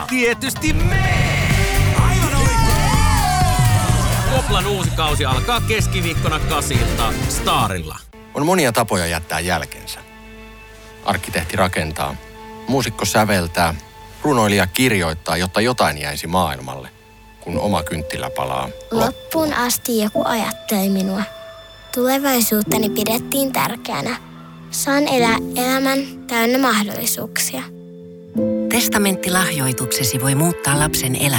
tietysti me! Aivan oikein! Koplan uusi kausi alkaa keskiviikkona 8 Starilla. On monia tapoja jättää jälkensä. Arkkitehti rakentaa, muusikko säveltää, runoilija kirjoittaa, jotta jotain jäisi maailmalle, kun oma kynttilä palaa. Loppuun asti joku ajatteli minua. Tulevaisuuttani pidettiin tärkeänä. Saan elää elämän täynnä mahdollisuuksia. Testamenttilahjoituksesi voi muuttaa lapsen elämää.